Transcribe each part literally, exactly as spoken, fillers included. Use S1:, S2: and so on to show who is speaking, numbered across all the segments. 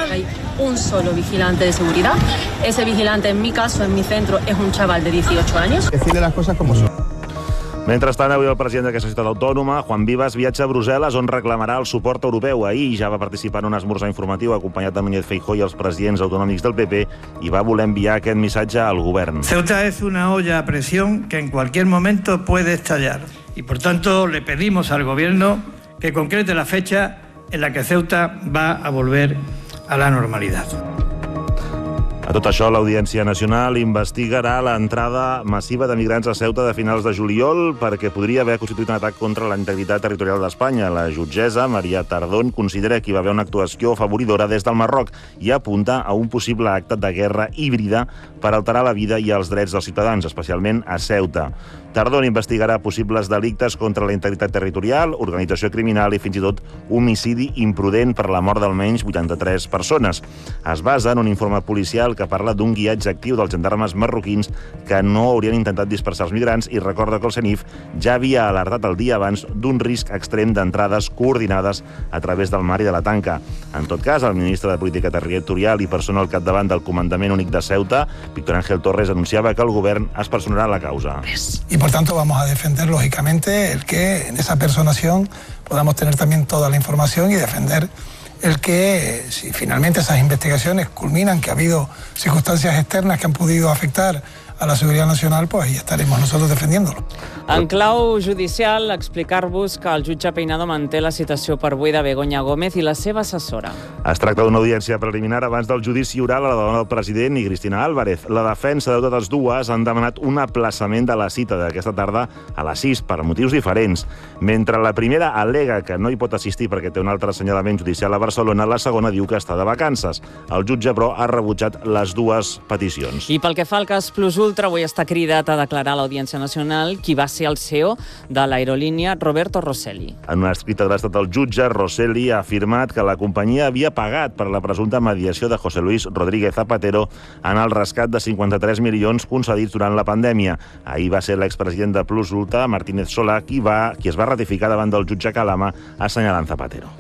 S1: hay un solo vigilante de seguridad. Ese vigilante, en mi caso, en mi centro, es un chaval de dieciocho años.
S2: Decide las cosas como son.
S3: Mentrestant, avui el president d'aquesta ciutat autònoma, Juan Vivas, viatja a Brussel·les, on reclamarà el suport europeu. Ahir ja va participar en un esmorzar informatiu acompanyat de Núñez Feijóo i els presidents autonòmics del P P i va voler enviar aquest missatge al govern.
S4: Ceuta es una olla a presión que en cualquier momento puede estallar y por tanto le pedimos al gobierno que concrete la fecha en la que Ceuta va a volver a la normalidad.
S3: A tot això, l'Audiència Nacional investigarà l'entrada massiva de migrants a Ceuta de finals de juliol perquè podria haver constituït un atac contra la integritat territorial d'Espanya. La jutgessa, Maria Tardón, considera que hi va haver una actuació afavoridora des del Marroc i apunta a un possible acte de guerra híbrida per alterar la vida i els drets dels ciutadans, especialment a Ceuta. Tardón investigarà possibles delictes contra la integritat territorial, organització criminal i fins i tot homicidi imprudent per la mort d'almenys vuitanta-tres persones. Es basa en un informe policial que parla d'un guiatge actiu dels gendarmes marroquins que no haurien intentat dispersar els migrants i recorda que el CENIF ja havia alertat el dia abans d'un risc extrem d'entrades coordinades a través del mar i de la tanca. En tot cas, el ministre de Política Territorial i persona al capdavant del Comandament Únic de Ceuta, Víctor Ángel Torres, anunciava que el govern es personarà en la causa.
S5: Y por tanto vamos a defender, lógicamente, el que en esa personación podamos tener también toda la información y defender el que, si finalmente esas investigaciones culminan, que ha habido circunstancias externas que han podido afectar a la seguridad nacional, pues ahí estaremos nosotros defendiéndolo.
S6: En clau judicial, explicar-vos que el jutge Peinado manté la citació per avui de Begoña Gómez i la seva assessora.
S3: Es tracta d'una audiència preliminar abans del judici oral a la dona del president i Cristina Álvarez. La defensa de totes dues han demanat un aplaçament de la cita d'aquesta tarda a les sis per motius diferents. Mentre la primera al·lega que no hi pot assistir perquè té un altre assenyalament judicial a Barcelona, la segona diu que està de vacances. El jutge, però, ha rebutjat les dues peticions.
S6: I pel que fa al cas Plus Ultra, avui està cridat a declarar a l'Audiència Nacional qui va ser el C E O de l'aerolínia Roberto Rosselli.
S3: En una escrita de l'estat del jutge, Rosselli ha afirmat que la companyia havia pagat per la presumpta mediació de José Luis Rodríguez Zapatero en el rescat de cinquanta-tres milions concedits durant la pandèmia. Ahir va ser l'expresident de Plus Ultra, Martínez Solà, qui, va, qui es va ratificar davant del jutge Calama assenyalant Zapatero.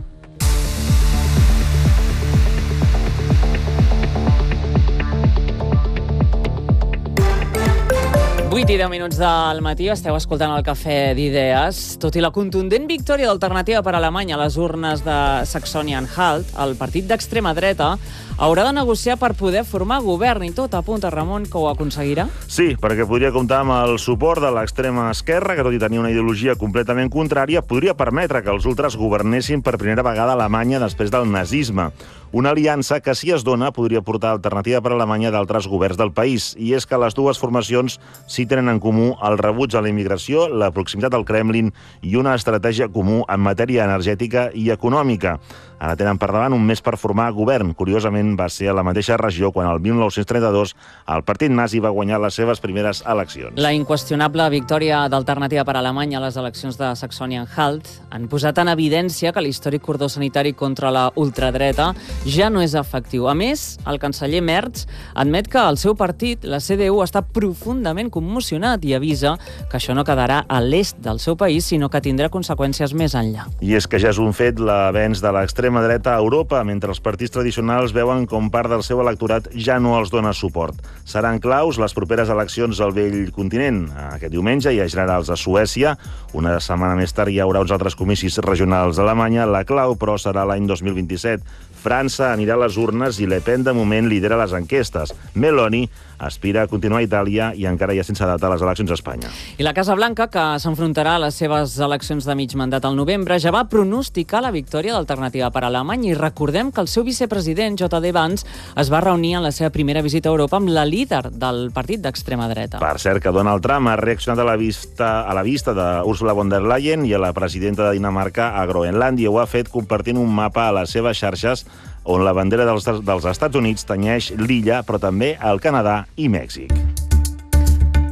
S6: vuit i deu minuts del matí, esteu escoltant el Cafè d'Idees. Tot i la contundent victòria d'Alternativa per Alemanya a les urnes de Saxònia-Anhalt, el partit d'extrema dreta haurà de negociar per poder formar govern i tot apunta, Ramon, que ho aconseguirà?
S3: Sí, perquè podria comptar amb el suport de l'extrema esquerra, que tot i tenir una ideologia completament contrària, podria permetre que els ultres governessin per primera vegada a Alemanya després del nazisme. Una aliança que, si es dona, podria portar Alternativa per Alemanya d'altres governs del país. I és que les dues formacions sí tenen en comú el rebuig a la immigració, la proximitat al Kremlin i una estratègia comú en matèria energètica i econòmica. Ara tenen per davant un mes per formar govern. Curiosament, va ser a la mateixa regió quan el mil nou-cents trenta-dos el partit nazi va guanyar les seves primeres eleccions.
S6: La inqüestionable victòria d'Alternativa per Alemanya a les eleccions de Saxònia-Anhalt han posat en evidència que l'històric cordó sanitari contra la ultradreta ja no és efectiu. A més, el canceller Merz admet que el seu partit, la C D U, està profundament commocionat i avisa que això no quedarà a l'est del seu país, sinó que tindrà conseqüències més enllà.
S3: I és que ja és un fet l'avenç de l'extrema dreta a Europa, mentre els partits tradicionals veuen com part del seu electorat ja no els dona suport. Seran claus les properes eleccions al vell continent. Aquest diumenge hi ha generals a Suècia, una setmana més tard hi haurà uns altres comicis regionals a Alemanya. La clau, però, serà l'any dos mil vint-i-set. França anirà a les urnes i Le Pen, de moment, lidera les enquestes. Meloni aspira a continuar a Itàlia i encara hi ha sense data les eleccions a Espanya.
S6: I la Casa Blanca, que s'enfrontarà a les seves eleccions de mig mandat al novembre, ja va pronosticar la victòria d'Alternativa per Alemanya i recordem que el seu vicepresident, J D Vance, es va reunir en la seva primera visita a Europa amb la líder del partit d'extrema dreta.
S3: Per cert, que Donald Trump ha reaccionat a la vista, a la vista d'Ursula von der Leyen i a la presidenta de Dinamarca a Groenlàndia. Ho ha fet compartint un mapa a les seves xarxes on la bandera dels, dels Estats Units tenyeix l'illa, però també el Canadà i Mèxic.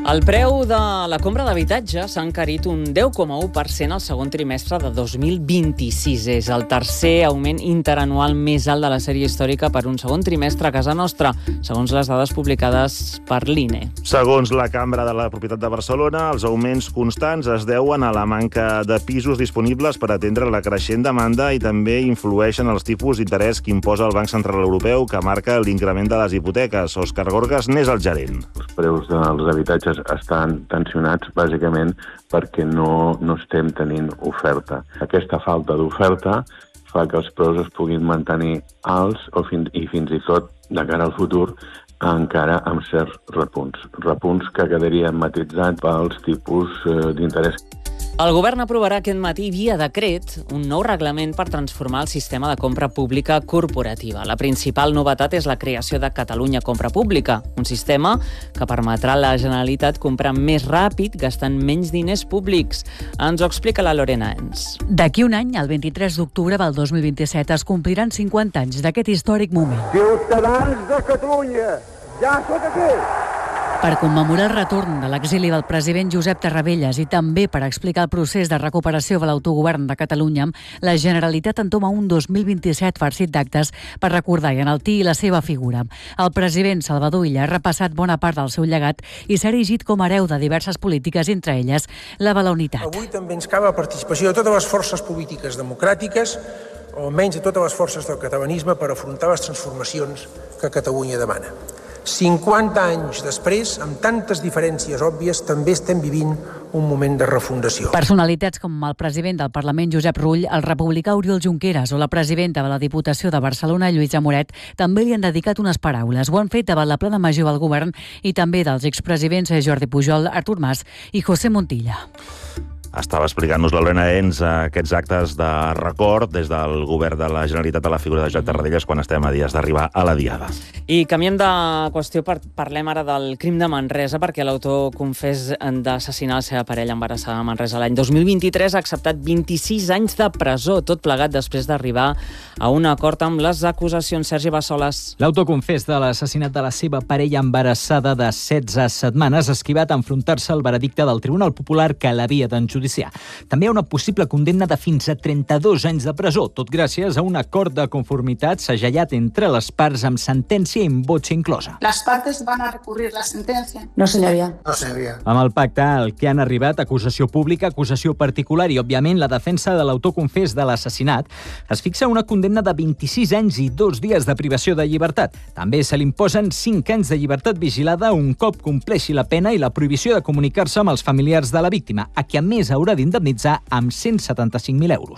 S6: El preu de la compra d'habitatge s'ha encarit un deu coma u per cent al segon trimestre de dos mil vint-i-sis. És el tercer augment interanual més alt de la sèrie històrica per un segon trimestre a casa nostra, segons les dades publicades per l'I N E.
S3: Segons la Cambra de la Propietat de Barcelona, els augments constants es deuen a la manca de pisos disponibles per atendre la creixent demanda i també influeixen els tipus d'interès que imposa el Banc Central Europeu, que marca l'increment de les hipoteques. Òscar Gorgas n'és el gerent.
S2: Els preus dels habitatges estan tensionats bàsicament perquè no, no estem tenint oferta. Aquesta falta d'oferta fa que els preus es puguin mantenir alts o fins, i fins i tot, de cara al futur, encara amb certs repunts. Repunts que quedarien matitzats pels tipus eh, d'interès.
S6: El govern aprovarà aquest matí via decret un nou reglament per transformar el sistema de compra pública corporativa. La principal novetat és la creació de Catalunya Compra Pública, un sistema que permetrà a la Generalitat comprar més ràpid gastant menys diners públics. Ens ho explica la Lorena Ens.
S7: D'aquí un any, el vint-i-tres d'octubre del dos mil vint-i-set, es compliran cinquanta anys d'aquest històric moment.
S8: Ciutadans de Catalunya, ja sóc aquí!
S7: Per commemorar el retorn de l'exili del president Josep Tarradellas i també per explicar el procés de recuperació de l'autogovern de Catalunya, la Generalitat entoma un dos mil vint-i-set farcit d'actes per recordar i enaltir la seva figura. El president Salvador Illa ha repassat bona part del seu llegat i s'ha erigit com a hereu de diverses polítiques, entre elles la de la unitat.
S9: Avui també ens cal la participació de totes les forces polítiques democràtiques, o almenys de totes les forces del catalanisme, per afrontar les transformacions que Catalunya demana. cinquanta anys després, amb tantes diferències òbvies, també estem vivint un moment de refundació.
S7: Personalitats com el president del Parlament, Josep Rull, el republicà Oriol Junqueras o la presidenta de la Diputació de Barcelona, Lluïsa Moret, també li han dedicat unes paraules. Ho han fet davant la plena major del govern i també dels expresidents Jordi Pujol, Artur Mas i José Montilla.
S3: Estava explicant-nos la Lorena Ens aquests actes de record des del govern de la Generalitat a la figura de Josep Tarradellas quan estem a dies d'arribar a la Diada.
S6: I canviem de qüestió, per, parlem ara del crim de Manresa, perquè l'autor confés d'assassinar la seva parella embarassada a Manresa l'any dos mil vint-i-tres ha acceptat vint-i-sis anys de presó, tot plegat després d'arribar a un acord amb les acusacions. Sergi Bassoles.
S10: L'autor confés de l'assassinat de la seva parella embarassada de setze setmanes ha esquivat a enfrontar-se al veredicte del Tribunal Popular que l'havia d'enjudiciar. També hi ha una possible condemna de fins a trenta-dos anys de presó, tot gràcies a un acord de conformitat segellat entre les parts amb sentència in voce inclosa.
S11: Las partes van a recurrir la sentencia. No, señoría.
S9: No, señoría.
S10: Amb el pacte al que han arribat, acusació pública, acusació particular i, òbviament, la defensa de l'autor confés de l'assassinat, es fixa una condemna de vint-i-sis anys i dos dies de privació de llibertat. També se li imposen cinc anys de llibertat vigilada un cop compleixi la pena i la prohibició de comunicar-se amb els familiars de la víctima, a qui a més haurà d'indemnitzar amb cent setanta-cinc mil euros.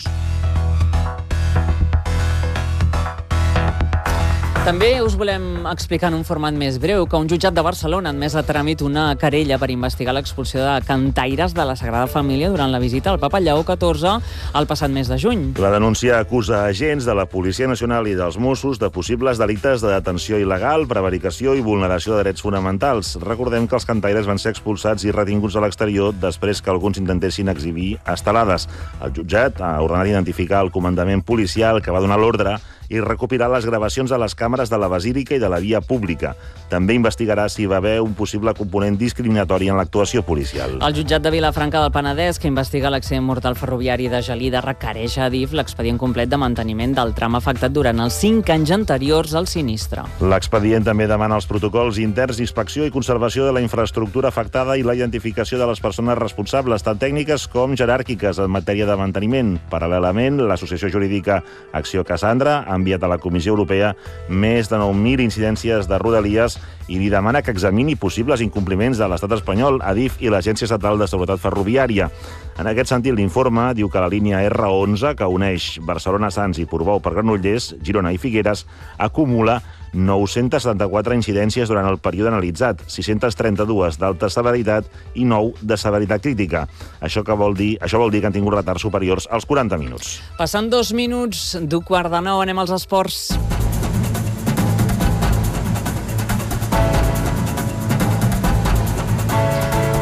S6: També us volem explicar en un format més breu que un jutjat de Barcelona ha admès a tràmit una querella per investigar l'expulsió de cantaires de la Sagrada Família durant la visita al papa Lleó catorze el passat mes de juny.
S3: La denúncia acusa agents de la Policia Nacional i dels Mossos de possibles delictes de detenció il·legal, prevaricació i vulneració de drets fonamentals. Recordem que els cantaires van ser expulsats i retinguts a l'exterior després que alguns intentessin exhibir estelades. El jutjat ha ordenat identificar el comandament policial que va donar l'ordre i recopilar les gravacions de les càmeres de la Basílica i de la via pública. També investigarà si va haver un possible component discriminatori en l'actuació policial.
S6: El jutjat de Vilafranca del Penedès, que investiga l'accident mortal ferroviari de Gelida, requereix a Adif l'expedient complet de manteniment del tram afectat durant els cinc anys anteriors al sinistre.
S3: L'expedient també demana els protocols interns d'inspecció i conservació de la infraestructura afectada i la identificació de les persones responsables, tant tècniques com jeràrquiques, en matèria de manteniment. Paral·lelament, l'associació jurídica Acció Cassandra ha enviat a la Comissió Europea més de nou mil incidències de Rodalies i li demana que examini possibles incompliments de l'estat espanyol, Adif i l'Agència Estatal de Seguretat Ferroviària. En aquest sentit, l'informe diu que la línia erre onze, que uneix Barcelona-Sants i Portbou per Granollers, Girona i Figueres, acumula nou-centes setanta-quatre incidències durant el període analitzat, sis-centes trenta-dues d'alta severitat i nou de severitat crítica. Això, que vol dir, això vol dir que han tingut retards superiors als quaranta minuts.
S6: Passant dos minuts d'un quart de nou, anem als esports.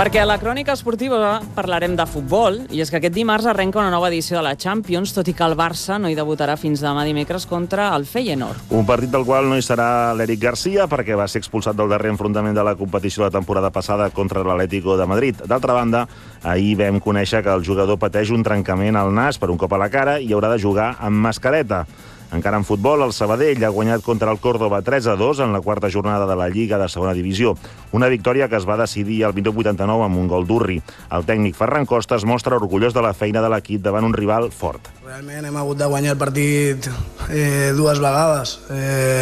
S6: Perquè a la crònica esportiva parlarem de futbol, i és que aquest dimarts arrenca una nova edició de la Champions, tot i que el Barça no hi debutarà fins demà dimecres contra el Feyenoord.
S3: Un partit del qual no hi serà l'Eric Garcia, perquè va ser expulsat del darrer enfrontament de la competició de la temporada passada contra l'Atlético de Madrid. D'altra banda, ahir vam conèixer que el jugador pateix un trencament al nas per un cop a la cara i haurà de jugar amb mascareta. Encara en futbol, el Sabadell ha guanyat contra el Córdoba tres a dos en la quarta jornada de la Lliga de segona divisió. Una victòria que es va decidir al minut vuitanta-nou amb un gol d'Urri. El tècnic Ferran Costa es mostra orgullós de la feina de l'equip davant un rival fort.
S12: Realment hem hagut de guanyar el partit eh, dues vegades. Eh,